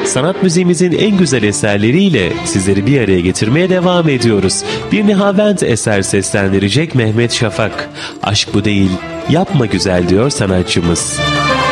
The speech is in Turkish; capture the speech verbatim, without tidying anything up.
Sanat müziğimizin en güzel eserleriyle sizleri bir araya getirmeye devam ediyoruz. Bir Nihavent eser seslendirecek Mehmet Şafak. Aşk bu değil, yapma güzel diyor sanatçımız.